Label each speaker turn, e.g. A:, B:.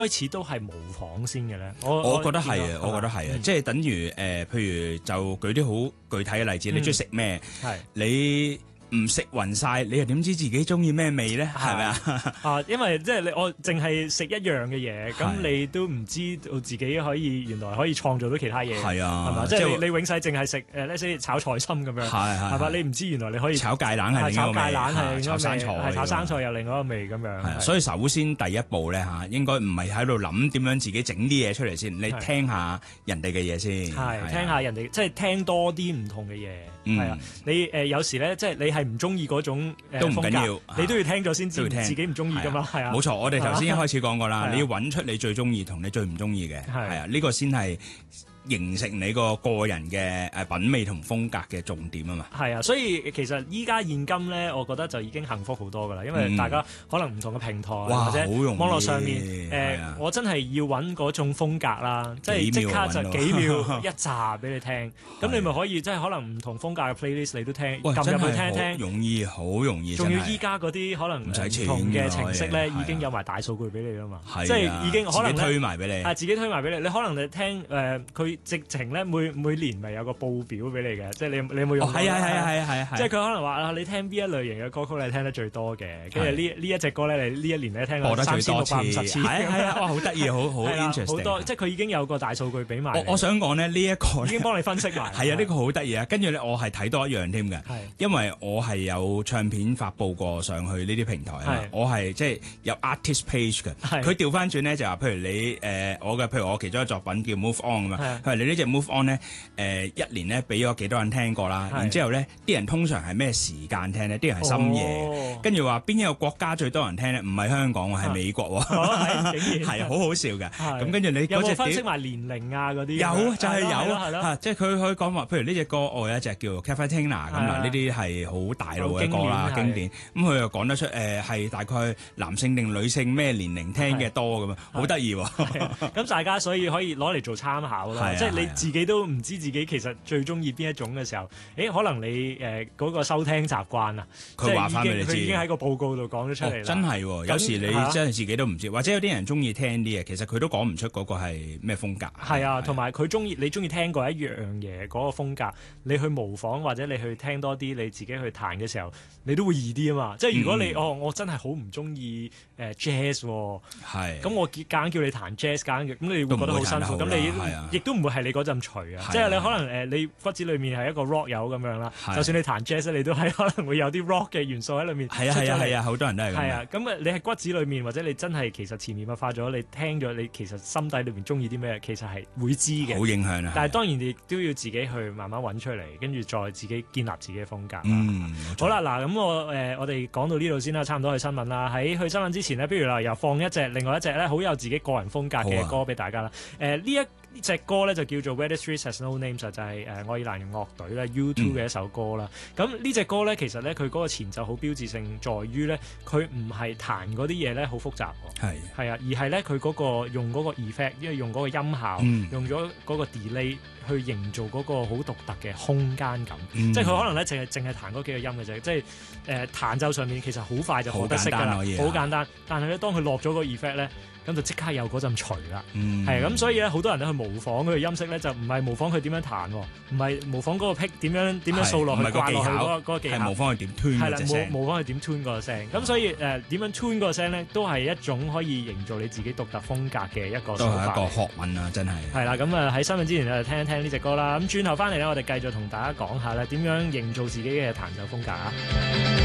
A: 開始都係模仿先嘅咧？
B: 我覺得係啊，我覺得係啊，即係等於譬如就舉啲好具體嘅例子，你中意食咩？
A: 係
B: 你唔食勻晒，你又點知自己中意咩味咧？係咪啊？
A: 因為即係我淨係食一樣嘅嘢，咁你都唔知道自己原來可以創造到其他嘢。係
B: 啊，
A: 係嘛？即係你永世淨係食呢啲炒菜心咁樣，係嘛？你唔知原來你可以
B: 炒芥蘭係另一個味，
A: 炒芥蘭係另一個味，
B: 炒生菜，
A: 炒生菜又另外一個味咁樣。
B: 係，所以首先第一步咧嚇，應該唔係喺度諗點樣自己整啲嘢出嚟先，你聽下人哋嘅嘢先。係，
A: 聽下人哋，即係聽多啲唔同嘅嘢。係啊，你有時咧，即係你係唔中意嗰種
B: 都唔緊要，
A: 你都要聽咗先知自己唔中意噶嘛。係啊，
B: 冇錯，我哋頭先一開始講過啦，你要揾出你最中意同你最唔中意嘅，係啊，呢個先係形成你個人嘅品味同風格嘅重點啊嘛。係
A: 啊，所以其實依家現今咧，我覺得就已經幸福好多噶啦，因為大家可能唔同嘅平台或者網絡上面我真係要揾嗰種風格啦，即係即刻就幾秒一集俾你聽，咁你咪可以即係可能唔同風格嘅 playlist 你都聽，撳入去聽聽，
B: 容易好容易。
A: 仲要依家嗰啲可能唔同嘅程式咧，已經有埋大數據俾你啦嘛，即係已經可能
B: 推埋俾你，
A: 自己推埋俾你。你可能你聽佢直情咧每年咪有個報表俾你嘅，即係你有冇用？係
B: 啊，
A: 即係佢可能話你聽邊一類型嘅歌曲你聽得最多嘅，跟住呢一隻歌咧你呢一年咧聽過3650次，係啊，哇好得意，好 interesting， 好多，即係佢已經有個大數據俾埋。我想講咧呢一個已經幫你分析埋。
B: 係啊，呢個好得意啊！跟住咧我係睇多一樣添嘅，因為我係有唱片發布過上去呢啲平台啊，我係即係有 artist page 嘅，佢調翻轉咧就話，譬如你譬如我其中一個作品叫 Move On 咁啊，譬如你呢隻 Move On 咧一年咧俾咗幾多人聽過啦，然之後咧啲人通常係咩時間聽咧？啲人係深夜，跟住話邊一個國家最多人聽咧？唔係香港喎，係美國喎，係好好笑嘅。咁跟住你
A: 有冇分析埋年齡啊嗰啲？
B: 有就係有嚇，即係佢可以講話，譬如呢隻歌我有一隻叫 Cavatina 咁啊，呢啲係好大路嘅歌啦，經典。咁佢又講得出係大概男性定女性咩年齡聽嘅多咁啊，好得意喎。
A: 咁大家所以可以攞嚟做參考啦，即係你自己都唔知自己其實最中意邊一種嘅時候，可能你嗰個收聽習慣啊，
B: 佢話翻俾你知，
A: 佢已經喺個報告度講咗出嚟啦。
B: 真係喎，有時你真係自己都唔知，或者有啲人中意聽啲嘢，其實佢都講唔出嗰個係咩風格。係啊，同埋佢你中意聽過一樣嘢嗰個風格，你去模仿或者你去聽多啲，你自己去彈嘅時候，你都會易啲啊嘛。即係如果你我真係好唔中意jazz 喎，咁我夾硬叫你彈 jazz，咁你會覺得好辛苦，咁你亦都唔會係你嗰陣錘啊。即係你可能你骨子裡面係一個 rock 友咁樣啦，就算你彈 jazz 你都係可能會有啲 rock 嘅元素喺裏面。係啊，好多人都係咁。係啊，咁你係骨子裡面或者你真係其實潛移默化咗，你聽咗你其實心底裏面中意啲咩，其實係會知嘅。好影響啊！但係當然你都要自己去慢慢揾出嚟，跟住再自己建立自己嘅風格。好啦，嗱咁我哋講到呢度先啦，差唔多去新聞啦。喺去新聞之前呢，不如又放另外一隻咧好有自己個人風格嘅歌俾大家啦。呢隻歌咧就叫做 Where the Streets Has No Name， 就係愛爾蘭樂隊咧 U2 嘅一首歌啦。咁呢隻歌咧其實咧佢嗰個前奏好標誌性，在於咧佢唔係彈嗰啲嘢咧好複雜，係啊，而係咧佢嗰個用嗰個 effect， 因為用嗰個音效，用咗嗰個 delay 去營造嗰個好獨特嘅空間感。即係佢可能咧淨係彈嗰幾個音嘅啫，即係彈奏上面其實好快就學得識㗎啦，好簡單。但係咧當佢落咗個 effect 咧，咁就即刻有嗰陣錘啦，係咁，所以咧好多人都去模仿佢嘅音色咧，就唔係模仿佢點樣彈，唔係模仿嗰個 pick 點樣掃落去掛落去嗰個技巧，係模仿佢點 tune 嗰隻聲，模仿佢點 tune 嗰個聲。咁所以點樣 tune 嗰個聲咧，都係一種可以營造你自己獨特風格嘅一個手法。都係一個學問啊，真係。係啦，咁喺新聞之前就聽一聽呢隻歌啦。咁轉頭翻嚟咧，我哋繼續同大家講下咧點樣營造自己嘅彈奏風格啊。